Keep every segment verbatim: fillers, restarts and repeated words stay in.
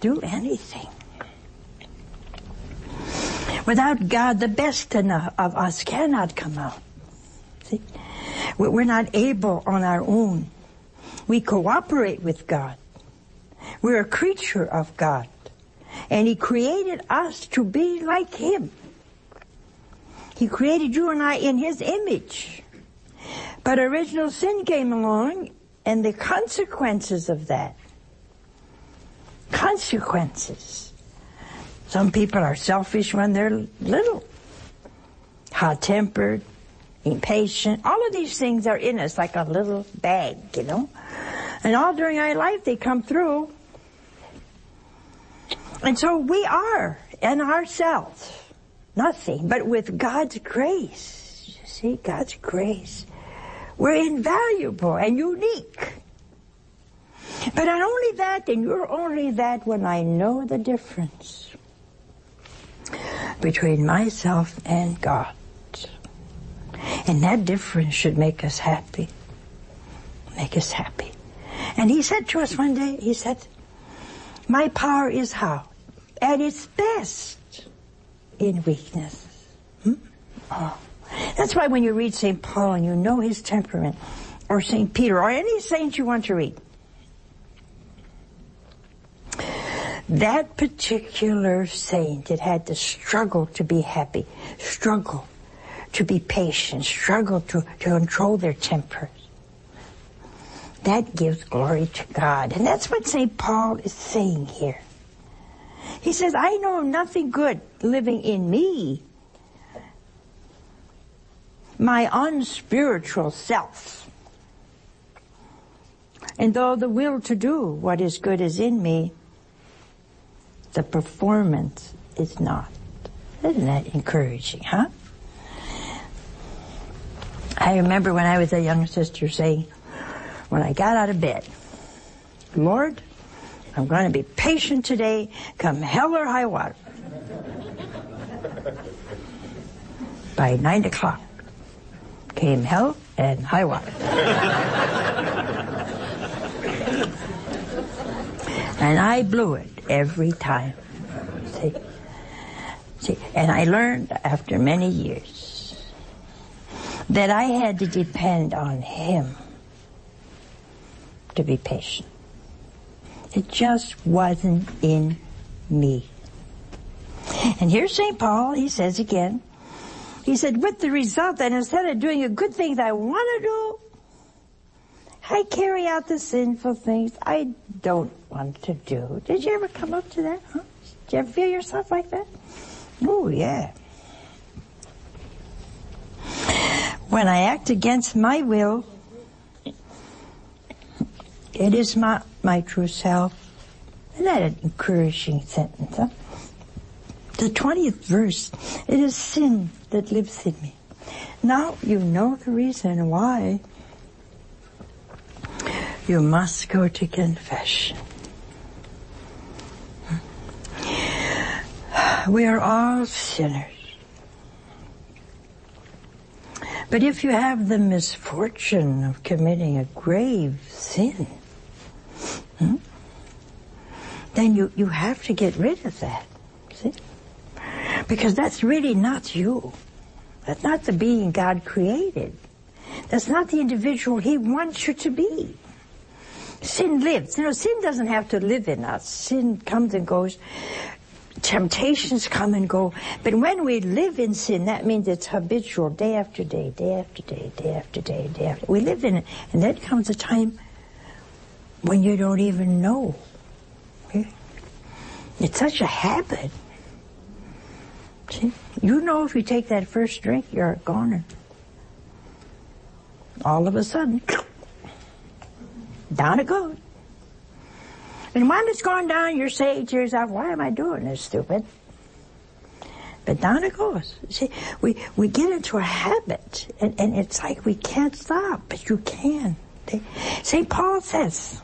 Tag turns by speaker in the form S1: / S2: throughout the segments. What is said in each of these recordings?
S1: do anything. Without God, the best enough of us cannot come out. See? We're not able on our own. We cooperate with God. We're a creature of God. And He created us to be like Him. He created you and I in His image. But original sin came along, and the consequences of that. Consequences. Some people are selfish when they're little. Hot-tempered, impatient. All of these things are in us like a little bag, you know. And all during our life they come through. And so we are, in ourselves, nothing. But with God's grace, you see, God's grace, we're invaluable and unique. But not only that, and you're only that when I know the difference between myself and God. And that difference should make us happy. Make us happy. And He said to us one day, He said, my power is how? At its best in weakness. Hmm? Oh. That's why when you read Saint Paul and you know his temperament, or Saint Peter, or any saint you want to read, that particular saint that had to struggle to be happy, struggle to be patient, struggle to, to control their tempers, that gives glory to God. And that's what Saint Paul is saying here. He says, I know nothing good living in me, my unspiritual self. And though the will to do what is good is in me, the performance is not. Isn't that encouraging, huh? I remember when I was a young sister saying, when I got out of bed, Lord, I'm going to be patient today, come hell or high water. By nine o'clock came hell and high water. And I blew it every time. See? See? And I learned after many years that I had to depend on Him to be patient. It just wasn't in me. And here's Saint Paul, he says again, he said, with the result that instead of doing a good thing that I want to do, I carry out the sinful things I don't want to do. Did you ever come up to that? Huh? Did you ever feel yourself like that? Oh, yeah. When I act against my will, it is not my true self. Isn't that an encouraging sentence, huh? The twentieth verse, it is sin that lives in me. Now you know the reason why. You must go to confession. We are all sinners. But if you have the misfortune of committing a grave sin, hmm, then you, you have to get rid of that. See? Because that's really not you. That's not the being God created. That's not the individual He wants you to be. Sin lives. You know, sin doesn't have to live in us. Sin comes and goes. Temptations come and go. But when we live in sin, that means it's habitual, day after day, day after day, day after day, day after day. We live in it. And then comes a time when you don't even know. Okay? It's such a habit. See? You know if you take that first drink, you're a goner. All of a sudden, down it goes. And when it's gone down, you're saying to yourself, why am I doing this, stupid? But down it goes. See, we, we get into a habit, and, and it's like we can't stop, but you can. Saint Paul says,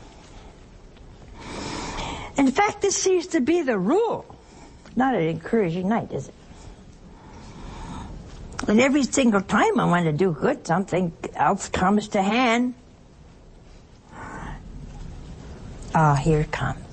S1: in fact, this seems to be the rule. Not an encouraging night, is it? And every single time I want to do good, something else comes to hand. Ah, here it comes.